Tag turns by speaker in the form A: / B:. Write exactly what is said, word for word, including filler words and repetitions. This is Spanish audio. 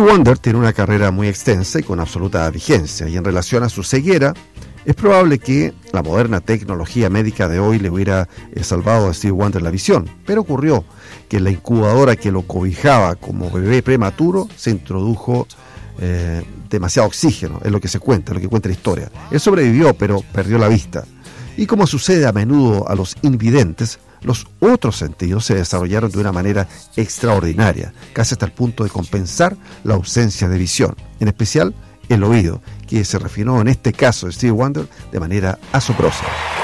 A: Wonder tiene una carrera muy extensa y con absoluta vigencia, y en relación a su ceguera, es probable que la moderna tecnología médica de hoy le hubiera eh, salvado a Stevie Wonder la visión, pero ocurrió que en la incubadora que lo cobijaba como bebé prematuro se introdujo eh, demasiado oxígeno, es lo que se cuenta, es lo que cuenta la historia. Él sobrevivió, pero perdió la vista. Y como sucede a menudo a los invidentes, los otros sentidos se desarrollaron de una manera extraordinaria, casi hasta el punto de compensar la ausencia de visión, en especial el oído, que se refinó en este caso de Stevie Wonder de manera asombrosa.